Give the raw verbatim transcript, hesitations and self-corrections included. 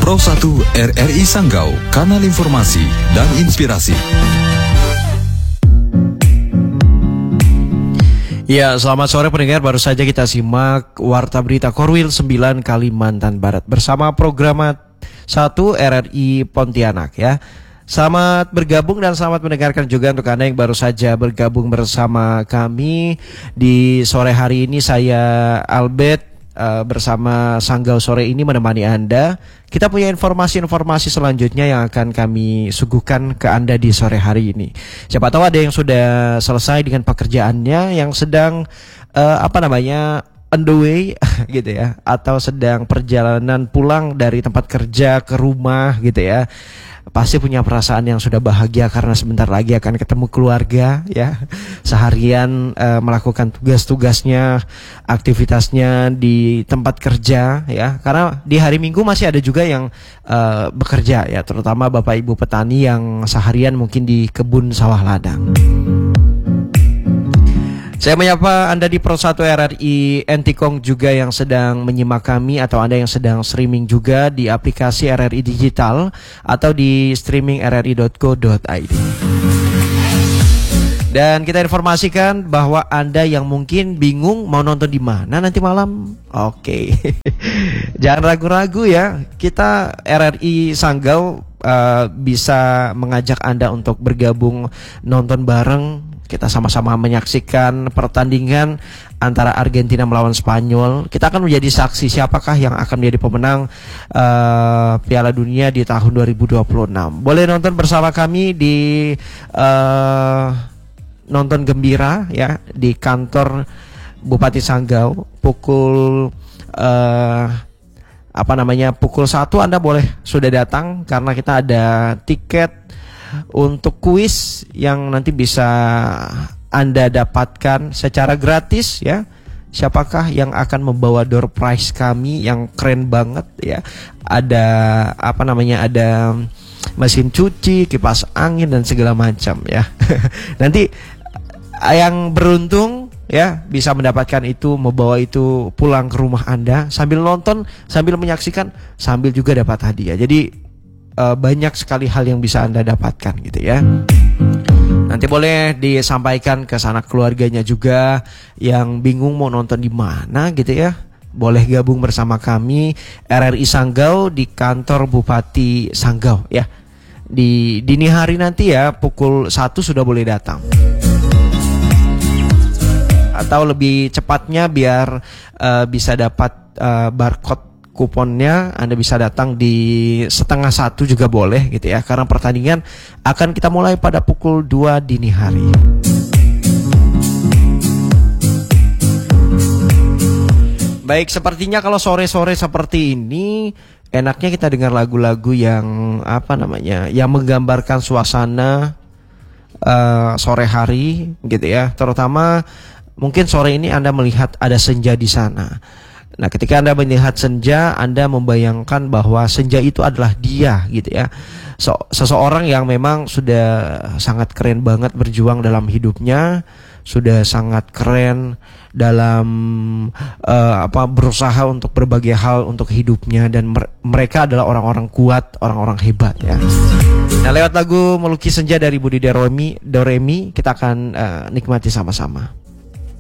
Pro satu R R I Sanggau, kanal informasi dan inspirasi. Ya, selamat sore pendengar. Baru saja kita simak Warta Berita Korwil sembilan Kalimantan Barat bersama program satu R R I Pontianak ya. Selamat bergabung dan selamat mendengarkan juga untuk Anda yang baru saja bergabung bersama kami di sore hari ini. Saya Albert Uh, bersama Sanggau sore ini menemani Anda. Kita punya informasi-informasi selanjutnya yang akan kami suguhkan ke Anda di sore hari ini. Siapa tahu ada yang sudah selesai dengan pekerjaannya, yang sedang uh, apa namanya on the way gitu ya, atau sedang perjalanan pulang dari tempat kerja ke rumah gitu ya. Pasti punya perasaan yang sudah bahagia karena sebentar lagi akan ketemu keluarga ya. Seharian uh, melakukan tugas-tugasnya, aktivitasnya di tempat kerja ya. Karena di hari Minggu masih ada juga yang uh, bekerja ya, terutama Bapak Ibu petani yang seharian mungkin di kebun sawah ladang. Saya menyapa Anda di Pro satu R R I Entikong juga yang sedang menyimak kami, atau Anda yang sedang streaming juga di aplikasi R R I Digital atau di streaming r r i dot co dot i d. Dan kita informasikan bahwa Anda yang mungkin bingung mau nonton di mana nanti malam, oke, okay. Jangan ragu-ragu ya. Kita R R I Sanggau uh, bisa mengajak Anda untuk bergabung nonton bareng. Kita sama-sama menyaksikan pertandingan antara Argentina melawan Spanyol. Kita akan menjadi saksi siapakah yang akan menjadi pemenang uh, Piala Dunia di tahun dua ribu dua puluh enam. Boleh nonton bersama kami di uh, nonton gembira ya di kantor Bupati Sanggau pukul uh, apa namanya pukul satu. Anda boleh sudah datang karena kita ada tiket untuk kuis yang nanti bisa Anda dapatkan secara gratis ya. Siapakah yang akan membawa door prize kami yang keren banget ya. Ada apa namanya ada mesin cuci, kipas angin dan segala macam ya. Nanti yang beruntung ya bisa mendapatkan itu, membawa itu pulang ke rumah Anda sambil nonton, sambil menyaksikan, sambil juga dapat hadiah. Jadi Uh, banyak sekali hal yang bisa Anda dapatkan gitu ya. Nanti boleh disampaikan ke sanak keluarganya juga yang bingung mau nonton di mana gitu ya. Boleh gabung bersama kami R R I Sanggau di kantor Bupati Sanggau ya. Di dini hari nanti ya pukul satu sudah boleh datang. Atau lebih cepatnya biar uh, bisa dapat uh, barcode kuponnya, Anda bisa datang di setengah satu juga boleh gitu ya. Karena pertandingan akan kita mulai pada pukul dua dini hari. Baik, sepertinya kalau sore-sore seperti ini enaknya kita dengar lagu-lagu yang apa namanya, yang menggambarkan suasana uh, sore hari gitu ya. Terutama mungkin sore ini Anda melihat ada senja di sana. Nah, ketika Anda melihat senja, Anda membayangkan bahwa senja itu adalah dia gitu ya. So, seseorang yang memang sudah sangat keren banget berjuang dalam hidupnya, sudah sangat keren dalam uh, apa berusaha untuk berbagai hal untuk hidupnya, dan mer- mereka adalah orang-orang kuat, orang-orang hebat ya. Nah, lewat lagu Melukis Senja dari Budi Doremi, Doremi kita akan uh, nikmati sama-sama.